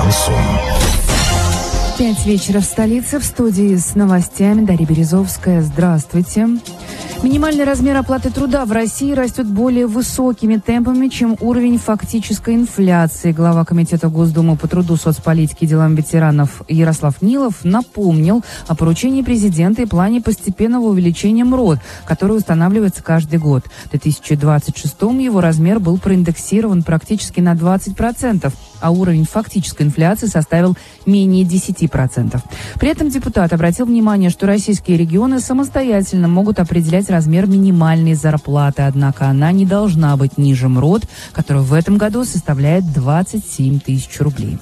шансон. 5 вечера в столице. В студии с новостями Дарья Березовская. Здравствуйте. Минимальный размер оплаты труда в России растет более высокими темпами, чем уровень фактической инфляции. Глава Комитета Госдумы по труду, соцполитике и делам ветеранов Ярослав Нилов напомнил о поручении президента и плане постепенного увеличения МРОТ, который устанавливается каждый год. В 2026-м его размер был проиндексирован практически на 20%, а уровень фактической инфляции составил менее 10%. При этом депутат обратил внимание, что российские регионы самостоятельно могут определять размер минимальной зарплаты, однако она не должна быть ниже МРОТ, который в этом году составляет 27 тысяч рублей.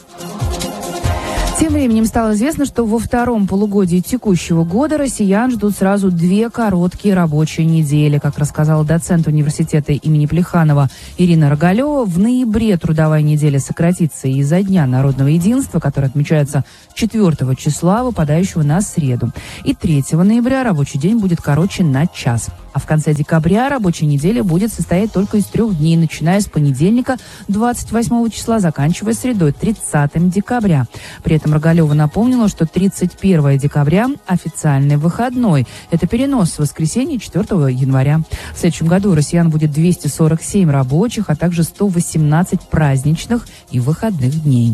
Тем временем стало известно, что во втором полугодии текущего года россиян ждут сразу 2 короткие рабочие недели. Как рассказала доцент университета имени Плеханова Ирина Рогалева, в ноябре трудовая неделя сократится из-за Дня народного единства, который отмечается 4 числа, выпадающего на среду. И 3 ноября рабочий день будет короче на час. А в конце декабря рабочая неделя будет состоять только из 3 дней, начиная с понедельника 28 числа, заканчивая средой 30 декабря. При этом Рогалева напомнила, что 31 декабря – официальный выходной. Это перенос с воскресенья 4 января. В следующем году у россиян будет 247 рабочих, а также 118 праздничных и выходных дней.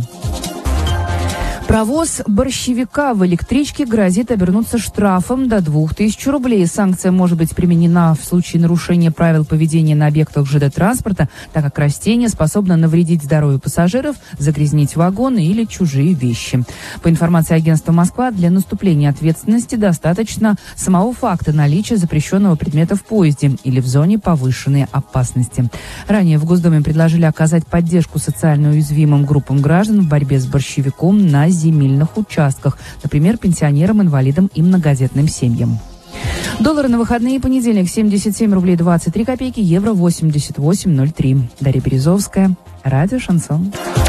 Провоз борщевика в электричке грозит обернуться штрафом до 2000 рублей. Санкция может быть применена в случае нарушения правил поведения на объектах ЖД-транспорта, так как растение способно навредить здоровью пассажиров, загрязнить вагоны или чужие вещи. По информации агентства «Москва», для наступления ответственности достаточно самого факта наличия запрещенного предмета в поезде или в зоне повышенной опасности. Ранее в Госдуме предложили оказать поддержку социально уязвимым группам граждан в борьбе с борщевиком на земельных участках, например, пенсионерам, инвалидам и многодетным семьям. Доллары на выходные: понедельник 77 рублей 23 копейки, евро 88,03. Дарья Березовская, радио «Шансон».